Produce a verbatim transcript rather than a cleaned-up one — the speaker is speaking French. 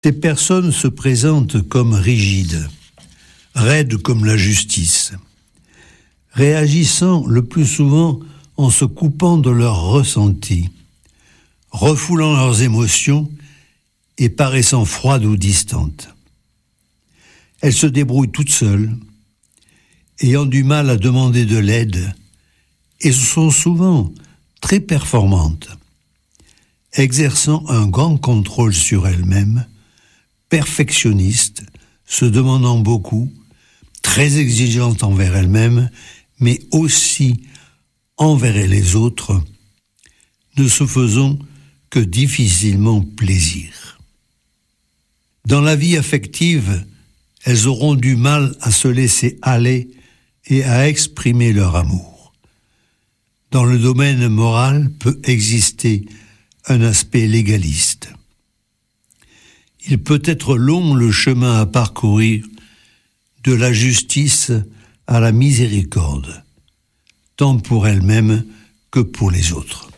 Ces personnes se présentent comme rigides, raides comme la justice, réagissant le plus souvent en se coupant de leurs ressentis, refoulant leurs émotions et paraissant froides ou distantes. Elles se débrouillent toutes seules, ayant du mal à demander de l'aide, et sont souvent très performantes, exerçant un grand contrôle sur elles-mêmes, perfectionnistes, se demandant beaucoup, très exigeantes envers elles-mêmes, mais aussi envers les autres, ne se faisant que difficilement plaisir. Dans la vie affective, elles auront du mal à se laisser aller et à exprimer leur amour. Dans le domaine moral peut exister un aspect légaliste. Il peut être long le chemin à parcourir de la justice à la miséricorde, tant pour elles-mêmes que pour les autres.